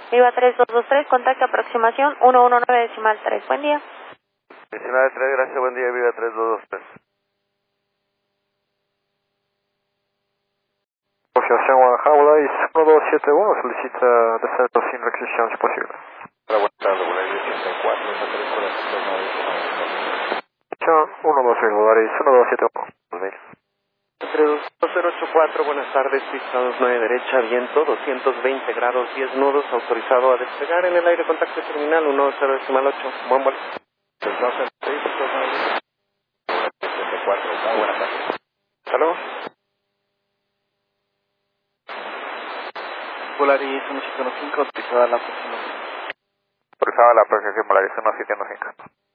Viva 3223, contacto aproximación 119.3. Buen día. 19.3, gracias, buen día, Viva 3223. Asociación Guadalajara, is 1271, solicita descenso sin requisición si posible. Buenas tardes, Volaris 84, Santa Cruz con la sistema de 1271, 2000. 2084, buenas tardes, pista 29 derecha, viento, 220 grados, 10 nudos, autorizado a despegar en el aire, contacto terminal 10.8, buen vuelo. 64, buenas tardes. Hasta luego. Volaris 175, autorizada la próxima. Autorizada la aproximación Volaris 1715.